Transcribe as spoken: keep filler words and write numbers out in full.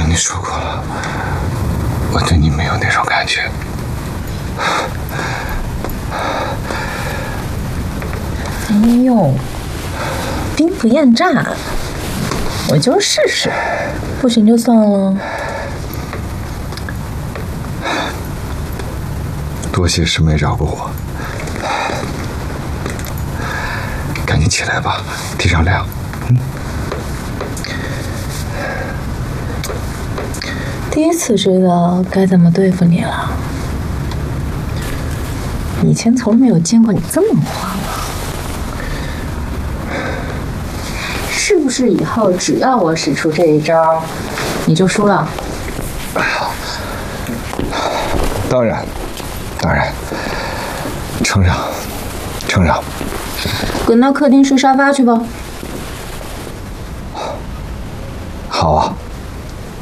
跟你说过了，我对你没有那种感觉。 哎呦，兵不厌诈，我就试试，不行就算了。 多谢师妹饶过我，赶紧起来吧，天上亮。嗯。 第一次知道该怎么对付你了，以前从来没有见过你这么狂啊！是不是以后只要我使出这一招，你就输了？ 当然，当然，承让，承让。 滚到客厅睡沙发去吧。 好啊。